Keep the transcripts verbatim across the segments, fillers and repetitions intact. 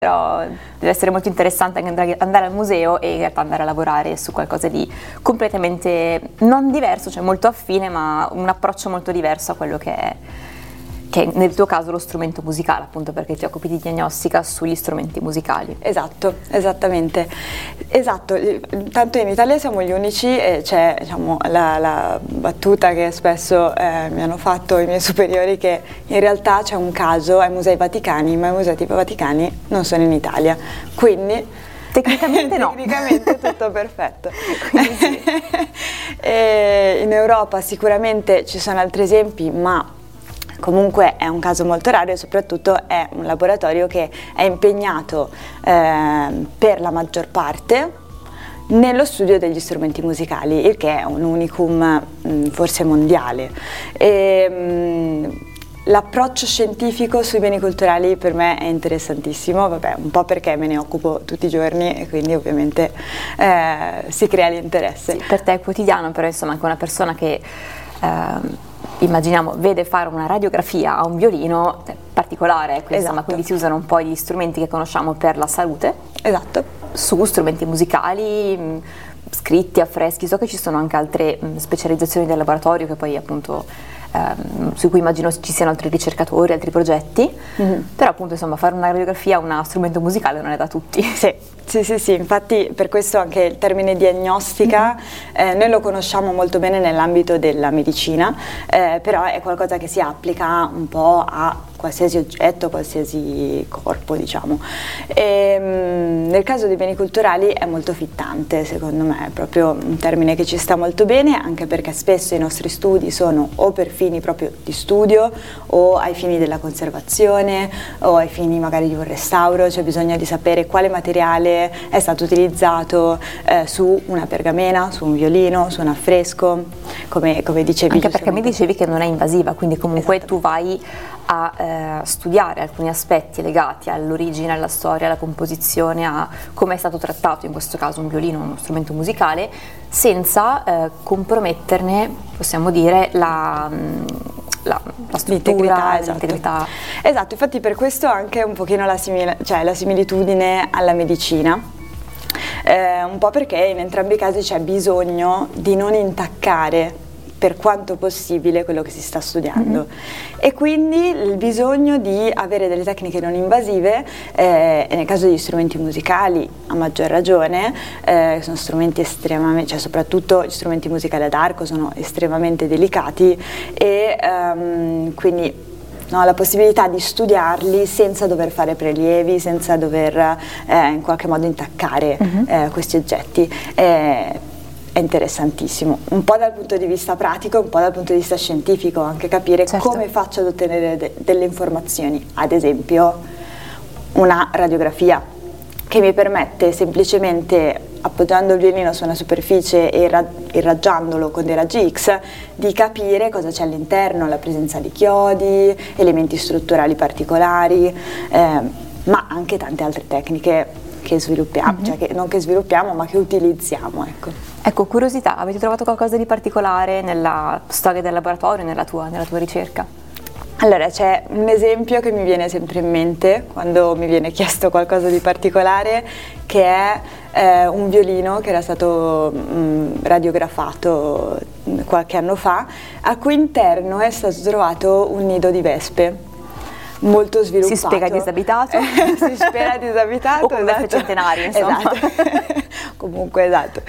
Però deve essere molto interessante anche andare, andare al museo e in realtà andare a lavorare su qualcosa di completamente non diverso, cioè molto affine, ma un approccio molto diverso a quello che è, che è nel tuo caso lo strumento musicale, appunto perché ti occupi di diagnostica sugli strumenti musicali. Esatto, esattamente. Esatto, tanto in Italia siamo gli unici e c'è, diciamo, la, la battuta che spesso eh, mi hanno fatto i miei superiori, che in realtà c'è un caso ai Musei Vaticani, ma i Musei Vaticani non sono in Italia, quindi tecnicamente no. Tecnicamente tutto perfetto. Sì. E in Europa sicuramente ci sono altri esempi, ma comunque è un caso molto raro e soprattutto è un laboratorio che è impegnato eh, per la maggior parte nello studio degli strumenti musicali, il che è un unicum mh, forse mondiale. E, mh, l'approccio scientifico sui beni culturali per me è interessantissimo, vabbè, un po' perché me ne occupo tutti i giorni e quindi ovviamente eh, si crea l'interesse. Sì, per te è quotidiano, però insomma anche una persona che eh, immaginiamo vede fare una radiografia a un violino particolare, quindi, esatto. insomma, quindi si usano un po' gli strumenti che conosciamo per la salute, esatto, su strumenti musicali, mh, scritti, affreschi. So che ci sono anche altre mh, specializzazioni del laboratorio che poi appunto ehm, su cui immagino ci siano altri ricercatori, altri progetti, mm-hmm. però appunto insomma fare una radiografia a uno strumento musicale non è da tutti. Sì. Sì, sì, sì, infatti per questo anche il termine diagnostica eh, noi lo conosciamo molto bene nell'ambito della medicina, eh, però è qualcosa che si applica un po' a qualsiasi oggetto, qualsiasi corpo, diciamo. E, mh, nel caso dei beni culturali è molto fittante, secondo me, è proprio un termine che ci sta molto bene, anche perché spesso i nostri studi sono o per fini proprio di studio o ai fini della conservazione o ai fini magari di un restauro, c'è bisogno di sapere quale materiale è stato utilizzato eh, su una pergamena, su un violino, su un affresco, come, come dicevi. Anche perché mi dicevi che non è invasiva, quindi comunque tu vai a eh, studiare alcuni aspetti legati all'origine, alla storia, alla composizione, a come è stato trattato in questo caso un violino, uno strumento musicale, senza eh, comprometterne, possiamo dire, la... La, la struttura, esatto. l'integrità. Esatto, infatti per questo anche un pochino la, simil- cioè la similitudine alla medicina, eh, un po' perché in entrambi i casi c'è bisogno di non intaccare per quanto possibile quello che si sta studiando, mm-hmm. e quindi il bisogno di avere delle tecniche non invasive, eh, e nel caso degli strumenti musicali a maggior ragione, eh, sono strumenti estremamente, cioè soprattutto gli strumenti musicali ad arco sono estremamente delicati e um, quindi no, la possibilità di studiarli senza dover fare prelievi, senza dover eh, in qualche modo intaccare mm-hmm. eh, questi oggetti. Eh, È interessantissimo, un po' dal punto di vista pratico, un po' dal punto di vista scientifico, anche capire certo. come faccio ad ottenere de- delle informazioni, ad esempio una radiografia che mi permette semplicemente, appoggiando il violino su una superficie e ra- irraggiandolo con dei raggi X, di capire cosa c'è all'interno, la presenza di chiodi, elementi strutturali particolari, eh, ma anche tante altre tecniche che sviluppiamo, mm-hmm. cioè che non che sviluppiamo ma che utilizziamo, ecco. Ecco, curiosità, avete trovato qualcosa di particolare nella storia del laboratorio, nella tua, nella tua ricerca? Allora, c'è un esempio che mi viene sempre in mente quando mi viene chiesto qualcosa di particolare, che è eh, un violino che era stato mh, radiografato qualche anno fa, a cui interno è stato trovato un nido di vespe. Molto sviluppato. Si spiega disabitato. si spera disabitato. O con esatto. vespe centenarie, insomma. Esatto. Comunque, esatto.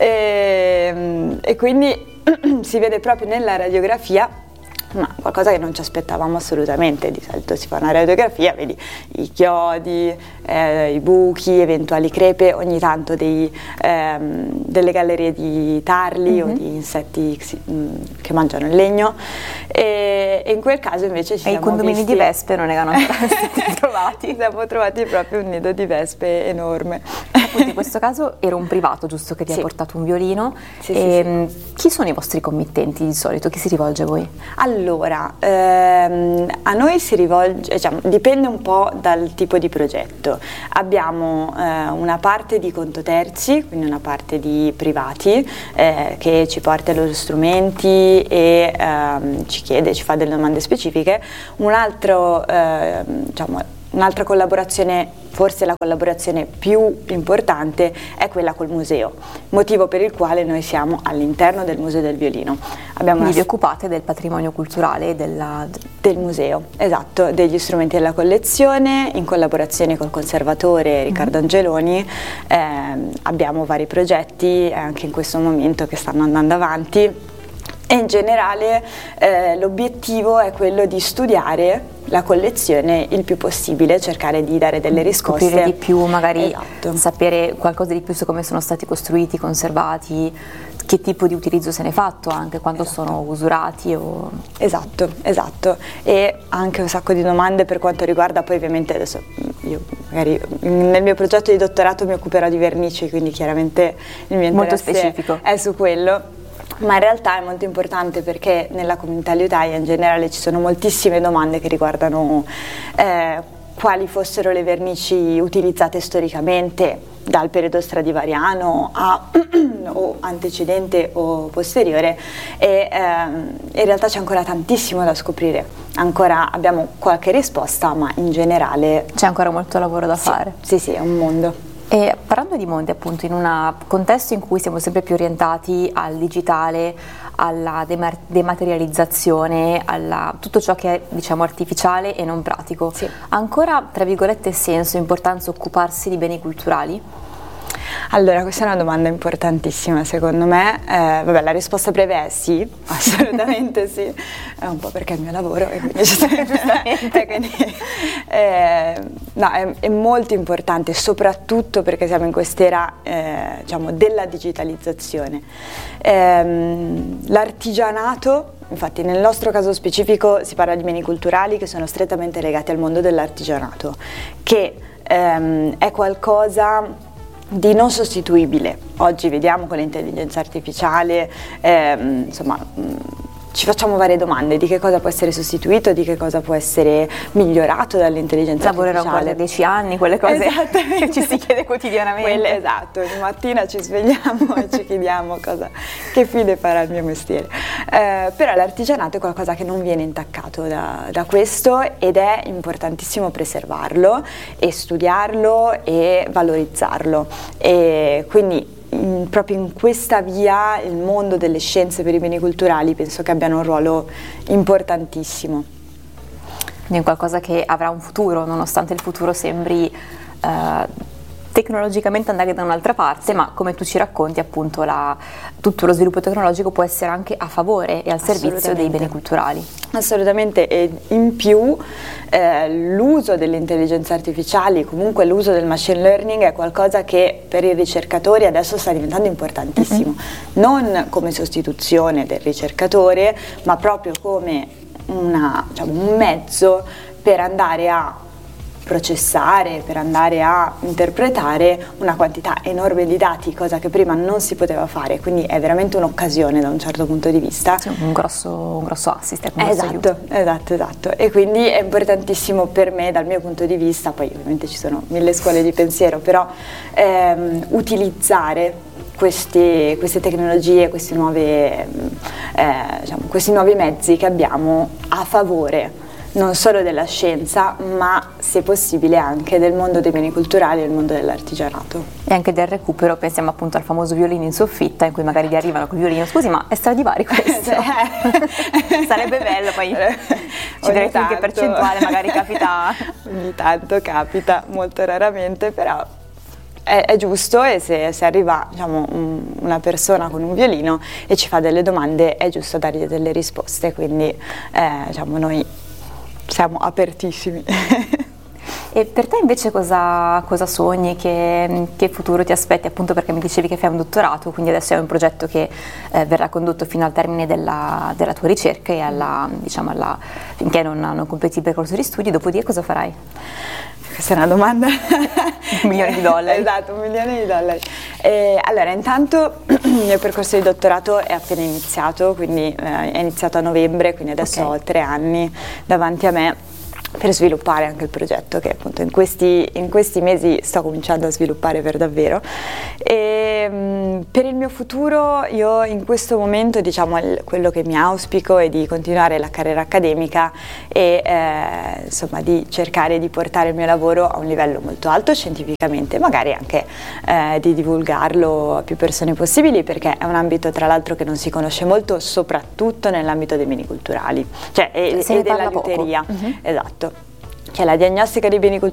E, e quindi si vede proprio nella radiografia, ma qualcosa che non ci aspettavamo assolutamente. Di solito si fa una radiografia, vedi i chiodi, eh, i buchi, eventuali crepe, ogni tanto dei, ehm, delle gallerie di tarli mm-hmm. o di insetti mh, che mangiano il legno, e, e in quel caso invece ci e siamo i condomini visti... di vespe non erano ancora stati trovati. Ci siamo trovati proprio un nido di vespe enorme. Appunto in questo caso era un privato, giusto, che ti sì. ha portato un violino. Sì, e, sì, sì. Chi sono i vostri committenti di solito? Chi si rivolge a voi? Allora, ehm, a noi si rivolge, diciamo, dipende un po' dal tipo di progetto. Abbiamo eh, una parte di conto terzi, quindi una parte di privati, eh, che ci porta i loro strumenti e ehm, ci chiede, ci fa delle domande specifiche. Un altro, eh, diciamo, un'altra collaborazione, forse la collaborazione più importante, è quella col museo, motivo per il quale noi siamo all'interno del Museo del Violino. Abbiamo Quindi una... vi occupate del patrimonio culturale della... del museo, esatto, degli strumenti della collezione, in collaborazione col conservatore Riccardo mm-hmm. Angeloni. Eh, abbiamo vari progetti anche in questo momento che stanno andando avanti. E in generale eh, l'obiettivo è quello di studiare la collezione il più possibile, cercare di dare delle risposte. Scoprire di più, magari esatto. sapere qualcosa di più su come sono stati costruiti, conservati, che tipo di utilizzo se ne è fatto, anche quando esatto. sono usurati. O... Esatto, esatto. E anche un sacco di domande per quanto riguarda, poi ovviamente adesso io magari nel mio progetto di dottorato mi occuperò di vernici, quindi chiaramente il mio Molto interesse specifico. è su quello. Ma in realtà è molto importante perché nella comunità liutaia in generale ci sono moltissime domande che riguardano eh, quali fossero le vernici utilizzate storicamente dal periodo stradivariano a o antecedente o posteriore, e ehm, in realtà c'è ancora tantissimo da scoprire, ancora abbiamo qualche risposta, ma in generale c'è ancora molto lavoro da sì, fare. Sì, sì, è un mondo. E parlando di mondi, appunto, in un contesto in cui siamo sempre più orientati al digitale, alla demar- dematerializzazione, a tutto ciò che è, diciamo, artificiale e non pratico, sì. ha ancora, tra virgolette, senso, importanza occuparsi di beni culturali? Allora, questa è una domanda importantissima secondo me. Eh, vabbè, la risposta breve è sì, assolutamente sì, è un po' perché è il mio lavoro e quindi, e quindi eh, no, è, è molto importante, soprattutto perché siamo in quest'era eh, diciamo, della digitalizzazione. Eh, l'artigianato, infatti nel nostro caso specifico si parla di beni culturali che sono strettamente legati al mondo dell'artigianato, che ehm, è qualcosa di non sostituibile. Oggi vediamo con l'intelligenza artificiale, ehm, insomma, mh, ci facciamo varie domande di che cosa può essere sostituito, di che cosa può essere migliorato dall'intelligenza artificiale. Lavorerò ancora dieci anni, quelle cose che ci si chiede quotidianamente. Quelle, esatto, ogni mattina ci svegliamo e ci chiediamo cosa, che fine farà il mio mestiere. Eh, però l'artigianato è qualcosa che non viene intaccato da, da questo, ed è importantissimo preservarlo e studiarlo e valorizzarlo. E quindi In, proprio in questa via il mondo delle scienze per i beni culturali penso che abbiano un ruolo importantissimo. Quindi è qualcosa che avrà un futuro, nonostante il futuro sembri eh, tecnologicamente andare da un'altra parte, ma come tu ci racconti, appunto, la, tutto lo sviluppo tecnologico può essere anche a favore e al servizio dei beni culturali. Assolutamente, e in più eh, l'uso delle intelligenze artificiali, comunque l'uso del machine learning è qualcosa che per i ricercatori adesso sta diventando importantissimo, mm-hmm. non come sostituzione del ricercatore, ma proprio come una, diciamo, un mezzo per andare a processare, per andare a interpretare una quantità enorme di dati, cosa che prima non si poteva fare, quindi è veramente un'occasione da un certo punto di vista. Sì, un grosso, un grosso assist, un esatto, grosso esatto, esatto, e quindi è importantissimo per me dal mio punto di vista, poi ovviamente ci sono mille scuole di pensiero, però ehm, utilizzare queste, queste tecnologie, queste nuove, eh, diciamo, questi nuovi mezzi che abbiamo a favore non solo della scienza, ma se possibile anche del mondo dei beni culturali e del mondo dell'artigianato. E anche del recupero, pensiamo appunto al famoso violino in soffitta, in cui magari vi arrivano col violino, scusi ma è Stradivari questo? Sarebbe bello, poi ci direte in che percentuale magari capita. Ogni tanto capita, molto raramente, però è, è giusto, e se, se arriva, diciamo, un, una persona con un violino e ci fa delle domande è giusto dargli delle risposte, quindi eh, diciamo noi siamo apertissimi. E per te invece cosa, cosa sogni, che, che futuro ti aspetti, appunto perché mi dicevi che fai un dottorato, quindi adesso è un progetto che eh, verrà condotto fino al termine della, della tua ricerca e alla, diciamo alla, finché non, non completi il percorso di studi, dopodiché cosa farai? Questa è una domanda. Un milione di dollari. Esatto, un milione di dollari. Eh, allora, intanto il mio percorso di dottorato è appena iniziato, quindi eh, è iniziato a novembre, quindi adesso okay. ho tre anni davanti a me. per sviluppare anche il progetto che appunto in questi, in questi mesi sto cominciando a sviluppare per davvero. E mh, per il mio futuro io in questo momento, diciamo, il, quello che mi auspico è di continuare la carriera accademica e eh, insomma di cercare di portare il mio lavoro a un livello molto alto scientificamente, magari anche eh, di divulgarlo a più persone possibili, perché è un ambito tra l'altro che non si conosce molto, soprattutto nell'ambito dei beni culturali, cioè e, e della luteria. Uh-huh. Esatto. Cioè la diagnostica dei beni culturali